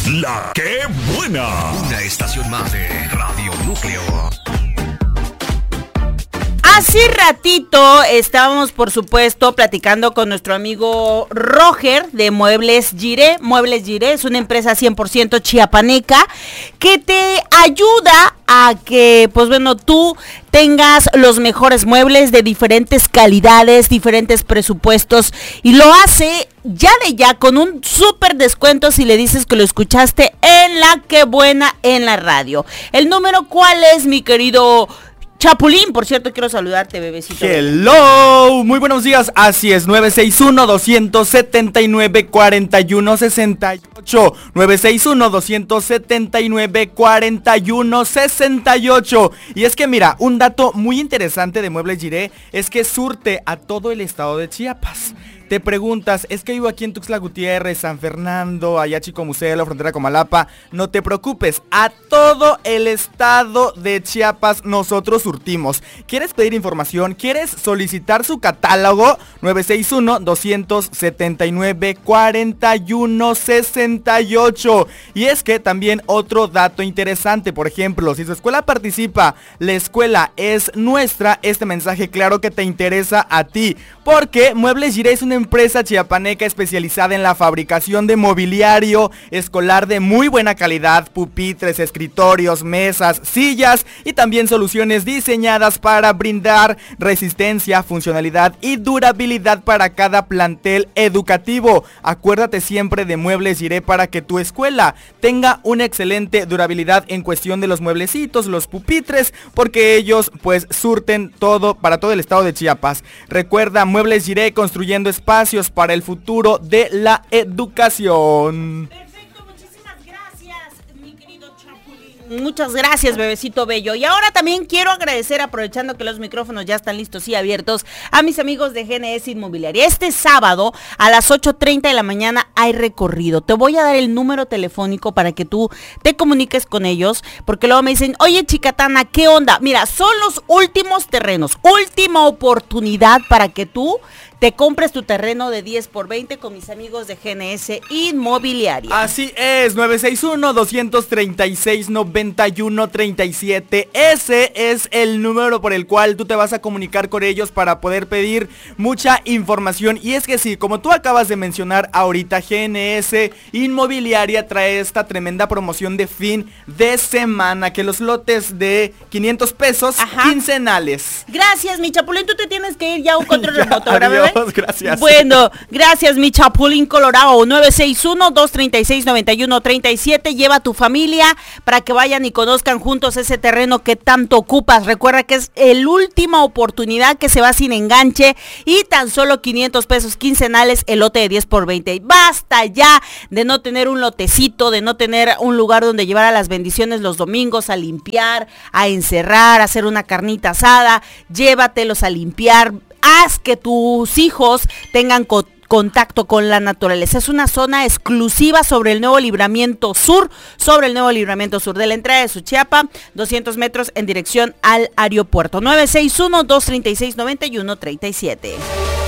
La que buena. Una estación más de Radio Núcleo. Hace ratito estábamos, por supuesto, platicando con nuestro amigo Roger de Muebles Giré. Muebles Giré es una empresa 100% chiapaneca que te ayuda a que, pues bueno, tú tengas los mejores muebles de diferentes calidades, diferentes presupuestos, y lo hace ya de ya con un súper descuento si le dices que lo escuchaste en La Que Buena en la radio. ¿El número cuál es, mi querido Chapulín? Por cierto, quiero saludarte, bebecito. Hello, muy buenos días. Así es, 961-279-4168. 961-279-4168. Y es que mira, un dato muy interesante de Muebles Giré es que surte a todo el estado de Chiapas. Te preguntas, es que vivo aquí en Tuxtla Gutiérrez, San Fernando, allá Chicomucelo, frontera Comalapa. No te preocupes, a todo el estado de Chiapas nosotros surtimos. ¿Quieres pedir información? ¿Quieres solicitar su catálogo? 961-279-4168. Y es que también otro dato interesante, por ejemplo, si su escuela participa, la escuela es nuestra, este mensaje claro que te interesa a ti, porque Muebles Giré es una empresa chiapaneca especializada en la fabricación de mobiliario escolar de muy buena calidad, pupitres, escritorios, mesas, sillas y también soluciones diseñadas para brindar resistencia, funcionalidad y durabilidad para cada plantel educativo. Acuérdate siempre de Muebles Giré para que tu escuela tenga una excelente durabilidad en cuestión de los mueblecitos, los pupitres, porque ellos pues surten todo para todo el estado de Chiapas. Recuerda, Muebles Giré, construyendo espacios para el futuro de la educación. Perfecto, muchísimas gracias, mi querido Chapulín. Muchas gracias, bebecito bello. Y ahora también quiero agradecer, aprovechando que los micrófonos ya están listos y abiertos, a mis amigos de GNS Inmobiliaria. Este sábado a las 8:30 de la mañana hay recorrido. Te voy a dar el número telefónico para que tú te comuniques con ellos, porque luego me dicen, oye, Chicatana, ¿qué onda? Mira, son los últimos terrenos, última oportunidad para que tú te compres tu terreno de 10x20 con mis amigos de GNS Inmobiliaria. Así es, 961-236-9137. Ese es el número por el cual tú te vas a comunicar con ellos para poder pedir mucha información. Y es que sí, como tú acabas de mencionar ahorita, GNS Inmobiliaria trae esta tremenda promoción de fin de semana, que los lotes de 500 pesos, ajá, quincenales. Gracias, mi Chapulín, tú te tienes que ir ya a un control remoto, ¿verdad, bebé? Gracias. Bueno, gracias, mi Chapulín Colorado. 961-236-9137. Lleva a tu familia para que vayan y conozcan juntos ese terreno que tanto ocupas. Recuerda que es la última oportunidad, que se va sin enganche, y tan solo 500 pesos quincenales el lote de 10x20. Basta ya de no tener un lotecito, de no tener un lugar donde llevar a las bendiciones los domingos a limpiar, a encerrar, a hacer una carnita asada. Llévatelos a limpiar. Haz que tus hijos tengan contacto con la naturaleza. Es una zona exclusiva sobre el nuevo libramiento sur, de la entrada de Suchiapa, 200 metros en dirección al aeropuerto. 961-236-9137.